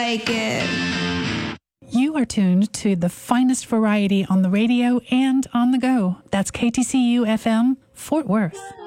like it. You are tuned to the finest variety on the radio and on the go. That's KTCU FM, Fort Worth.